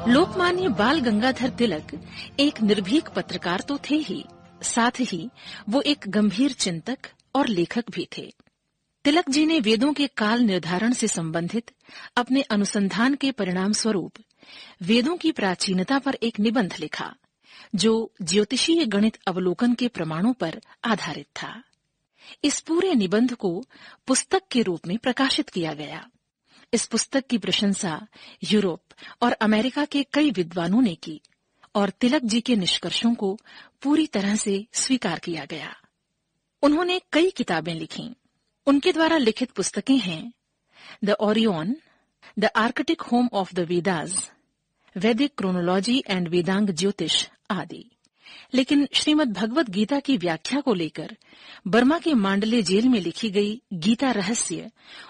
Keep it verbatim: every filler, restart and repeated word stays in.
लोकमान्य बाल गंगाधर तिलक एक निर्भीक पत्रकार तो थे ही, साथ ही वो एक गंभीर चिंतक और लेखक भी थे। तिलक जी ने वेदों के काल निर्धारण से संबंधित अपने अनुसंधान के परिणाम स्वरूप वेदों की प्राचीनता पर एक निबंध लिखा, जो ज्योतिषीय गणित अवलोकन के प्रमाणों पर आधारित था। इस पूरे निबंध को पुस्तक के रूप में प्रकाशित किया गया। इस पुस्तक की प्रशंसा यूरोप और अमेरिका के कई विद्वानों ने की और तिलक जी के निष्कर्षों को पूरी तरह से स्वीकार किया गया। उन्होंने कई किताबें लिखीं। उनके द्वारा लिखित पुस्तकें हैं the Orion, the Arctic home of the Vedas, वैदिक क्रोनोलॉजी एंड वेदांग ज्योतिष आदि। लेकिन श्रीमद् भगवत गीता की व्याख्या को लेकर बर्मा के मांडले जेल में लिखी गई गीता रहस्य